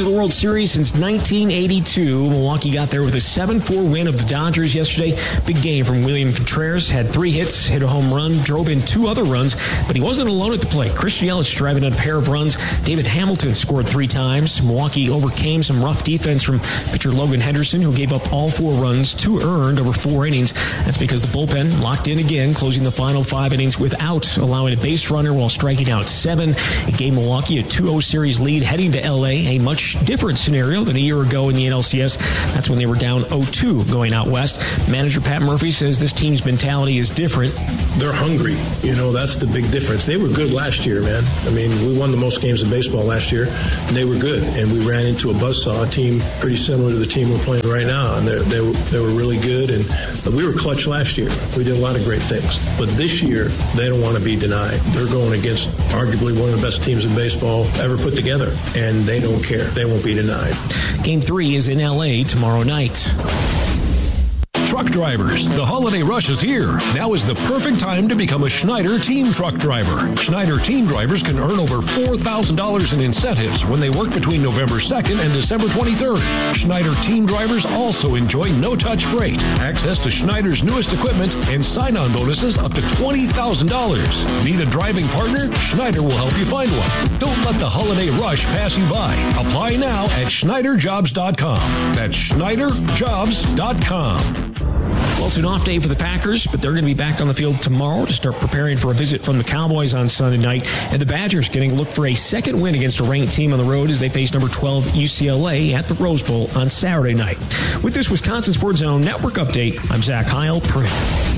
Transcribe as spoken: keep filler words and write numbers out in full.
to the World Series since nineteen eighty-two. Milwaukee got there with a seven four win of the Dodgers yesterday. Big game from William Contreras. Had three hits, hit a home run, drove in two other runs, but he wasn't alone at the plate. Christian Yelich driving in a pair of runs. David Hamilton scored three times. Milwaukee overcame some rough defense from pitcher Logan Henderson, who gave up all four runs, two earned over four innings. That's because the bullpen locked in again, closing the final five innings without allowing a base runner while striking out seven. It gave Milwaukee a two oh series lead heading to L A, a much different scenario than a year ago in the N L C S. That's when they were down oh two going out west. Manager Pat Murphy says this team's mentality is different. They're hungry. You know, that's the big difference. They were good last year, man. I mean, we won the most games in baseball last year, and they were good. And we ran into a buzzsaw, a team pretty similar to the team we're playing right now. And they were, they were really good. And we were clutch last year. We did a lot of great things. But this year, they don't want to be denied. They're going against arguably one of the best teams in baseball ever put together. And they don't care. They won't be denied. Game three is in L A tomorrow night. Truck drivers, the holiday rush is here. Now is the perfect time to become a Schneider Team Truck Driver. Schneider Team Drivers can earn over four thousand dollars in incentives when they work between November second and December twenty-third. Schneider Team Drivers also enjoy no-touch freight, access to Schneider's newest equipment, and sign-on bonuses up to twenty thousand dollars. Need a driving partner? Schneider will help you find one. Don't let the holiday rush pass you by. Apply now at Schneider Jobs dot com. That's Schneider Jobs dot com. Well, it's an off day for the Packers, but they're going to be back on the field tomorrow to start preparing for a visit from the Cowboys on Sunday night. And the Badgers getting a look for a second win against a ranked team on the road as they face number twelve U C L A at the Rose Bowl on Saturday night. With this Wisconsin Sports Zone Network update, I'm Zach Heil. Print.